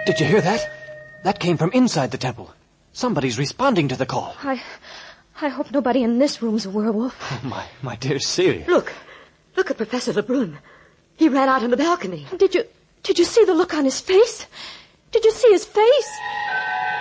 Did you hear that? That came from inside the temple. Somebody's responding to the call. I hope nobody in this room's a werewolf. Oh, my dear Celia. Look at Professor Lebrun. He ran out on the balcony. Did you see the look on his face? Did you see his face?